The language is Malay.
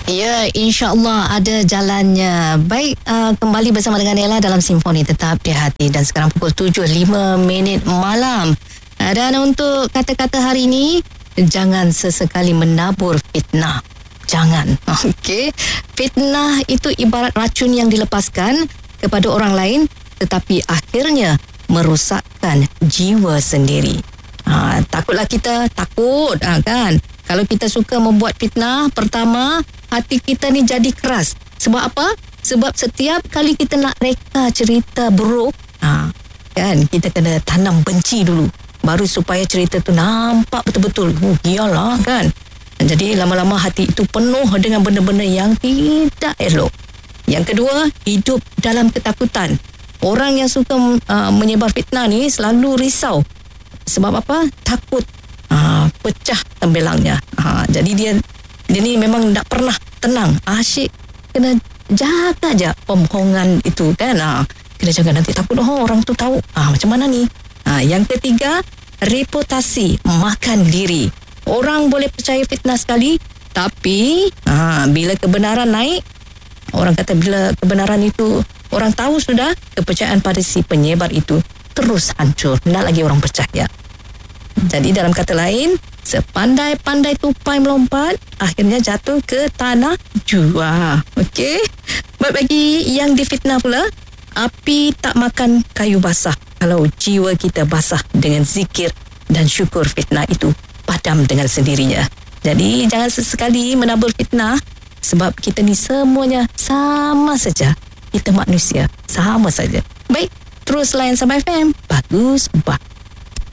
Ya, insya-Allah ada jalannya. Baik, kembali bersama dengan Ella dalam Simfoni Tetap di Hati. Dan sekarang pukul 7.05 malam. Dan untuk kata-kata hari ini, jangan sesekali menabur fitnah. Jangan. Okey. Fitnah itu ibarat racun yang dilepaskan kepada orang lain, tetapi akhirnya merosakkan jiwa sendiri. Takutlah kita, takut kan. Kalau kita suka membuat fitnah, pertama, hati kita ni jadi keras. Sebab apa? Sebab setiap kali kita nak reka cerita buruk, kan, kita kena tanam benci dulu. Baru supaya cerita tu nampak betul-betul. Iyalah kan. Jadi lama-lama hati itu penuh dengan benda-benda yang tidak elok. Yang kedua, hidup dalam ketakutan. Orang yang suka menyebar fitnah ni selalu risau. Sebab apa? Takut pecah tembelangnya. Jadi dia ni memang tak pernah tenang. Asyik kena jaga je pembohongan itu kan. Kena jaga, nanti takut orang tu tahu. Macam mana ni? Yang ketiga, reputasi, makan diri. Orang boleh percaya fitnah sekali, tapi bila kebenaran naik, orang kata bila kebenaran itu orang tahu sudah, kepercayaan pada si penyebar itu terus hancur. Tak lagi orang percaya. Jadi dalam kata lain, sepandai-pandai tupai melompat, akhirnya jatuh ke tanah jua. Okey? Baik, bagi yang difitnah pula, api tak makan kayu basah. Kalau jiwa kita basah dengan zikir dan syukur, fitnah itu padam dengan sendirinya. Jadi jangan sesekali menabur fitnah, sebab kita ni semuanya sama saja. Kita manusia, sama saja. Baik, terus layan Sabah FM. Bagus,